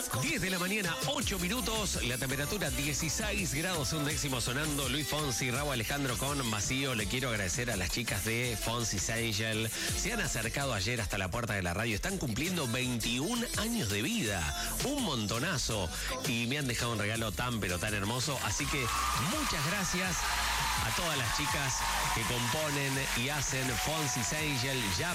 10 de la mañana, 8 minutos, la temperatura 16 grados, un décimo sonando. Luis Fonsi, Raúl Alejandro con Vacío. Le quiero agradecer a las chicas de Fonsi's Angel. Se han acercado ayer hasta la puerta de la radio. Están cumpliendo 21 años de vida. Un montonazo. Y me han dejado un regalo tan pero tan hermoso. Así que muchas gracias a todas las chicas que componen y hacen Fonsi's Angel. Ya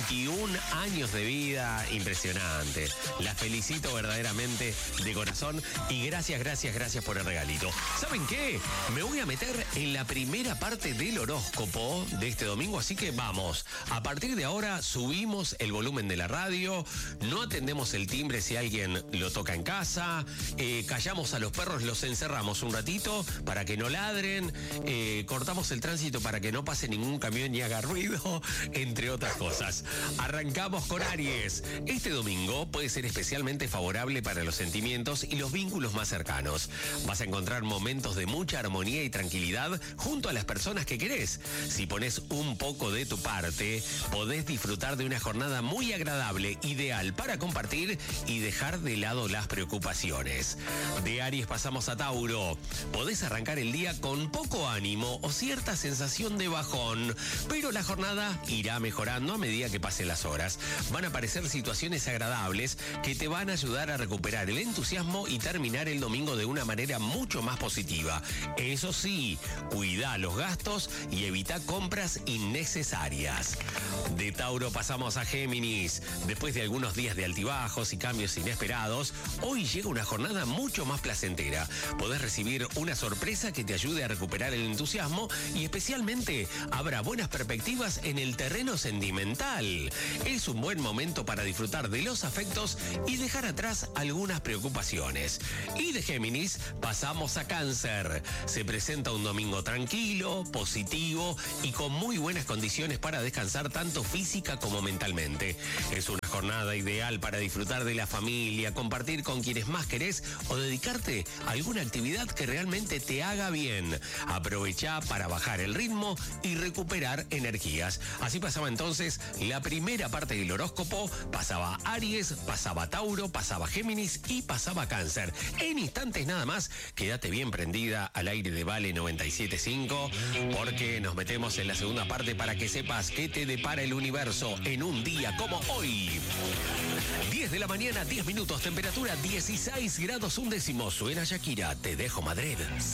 21 años de vida. Impresionante. Las felicito verdaderamente de corazón y gracias por el regalito. ¿Saben qué? Me voy a meter en la primera parte del horóscopo de este domingo, así que vamos. A partir de ahora subimos el volumen de la radio, no atendemos el timbre si alguien lo toca en casa, callamos a los perros, los encerramos un ratito para que no ladren, cortamos el tránsito para que no pase ningún camión y haga ruido, entre otras cosas. Arrancamos con Aries. Este domingo puede ser especialmente favorable para los sentimientos y los vínculos más cercanos. Vas a encontrar momentos de mucha armonía y tranquilidad junto a las personas que querés. Si pones un poco de tu parte, podés disfrutar de una jornada muy agradable, ideal para compartir y dejar de lado las preocupaciones. De Aries pasamos a Tauro. Podés arrancar el día con poco ánimo o cierta sensación de bajón, pero la jornada irá mejorando a medida que pasen las horas. Van a aparecer situaciones agradables que te van a ayudar a recuperar el entusiasmo y terminar el domingo de una manera mucho más positiva. Eso sí, cuida los gastos y evita compras innecesarias. De Tauro pasamos a Géminis. Después de algunos días de altibajos y cambios inesperados, hoy llega una jornada mucho más placentera. Podés recibir una sorpresa que te ayude a recuperar el entusiasmo y especialmente habrá buenas perspectivas en el terreno sentimental. Es un buen momento para disfrutar de los afectos y dejar atrás algunas preocupaciones. Y de Géminis pasamos a Cáncer. Se presenta un domingo tranquilo, positivo y con muy buenas condiciones para descansar tanto física como mentalmente. Es una jornada ideal para disfrutar de la familia, compartir con quienes más querés o dedicarte a alguna actividad que realmente te haga bien. Aprovecha para bajar el ritmo y recuperar energías. Así pasaba entonces la primera parte del horóscopo. Pasaba Aries, pasaba Tauro, pasaba Géminis y pasaba Cáncer. En instantes nada más, quédate bien prendida al aire de Vale 97.5 porque nos metemos en la segunda parte para que sepas qué te depara el universo en un día como hoy. 10 de la mañana, 10 minutos, temperatura 16 grados un décimo. Suena Shakira, Te dejo Madrid.